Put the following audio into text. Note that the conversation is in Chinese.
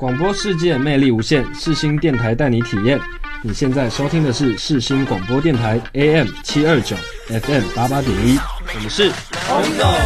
广播世界魅力无限，世新电台带你体验。你现在收听的是世新广播电台 AM 729 FM 88.1，我们是